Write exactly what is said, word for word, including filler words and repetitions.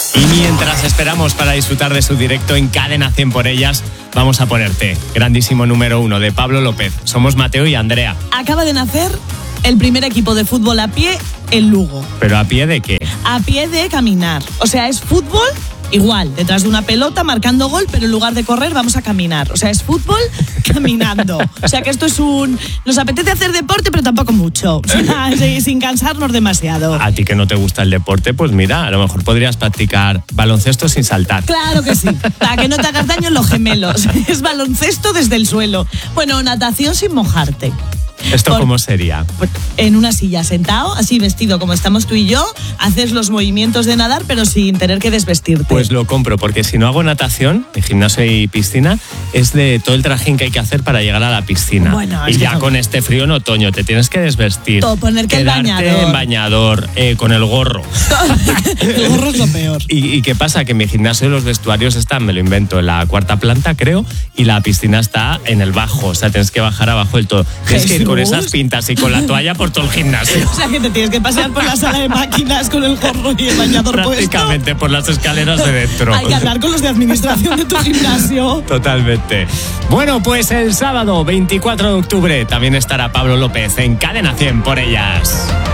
Y mientras esperamos para disfrutar de su directo en Cadena cien por ellas, vamos a ponerte grandísimo número uno de Pablo López. Somos Mateo y Andrea. Acaba de nacer el primer equipo de fútbol a pie en Lugo. ¿Pero a pie de qué? A pie de caminar. O sea, es fútbol igual, detrás de una pelota, marcando gol, pero en lugar de correr vamos a caminar. O sea, es fútbol caminando. O sea, que esto es un... Nos apetece hacer deporte, pero tampoco mucho. O sea, sin cansarnos demasiado. A ti que no te gusta el deporte, pues mira, a lo mejor podrías practicar baloncesto sin saltar. Claro que sí, para que no te hagas daño en los gemelos. Es baloncesto desde el suelo. Bueno, natación sin mojarte. ¿Esto Por, cómo sería? En una silla, sentado, así vestido como estamos tú y yo, haces los movimientos de nadar, pero sin tener que desvestirte. Pues lo compro, porque si no hago natación, de gimnasio y piscina, es de todo el trajín que hay que hacer para llegar a la piscina. Bueno, y es ya que... con este frío en otoño te tienes que desvestir. Todo, ponerte el bañador. en bañador, eh, con el gorro. El gorro es lo peor. ¿Y, ¿Y qué pasa? Que en mi gimnasio los vestuarios están, me lo invento, en la cuarta planta, creo, y la piscina está en el bajo. O sea, tienes que bajar abajo del todo. Tienes que ir con esas pintas y con la toalla por todo el gimnasio. O sea, que te tienes que pasear por la sala de máquinas con el gorro y el bañador puesto. Prácticamente por las escaleras de dentro. Hay que hablar con los de administración de tu gimnasio. Totalmente. Bueno, pues el sábado veinticuatro de octubre también estará Pablo López en Cadena cien por ellas.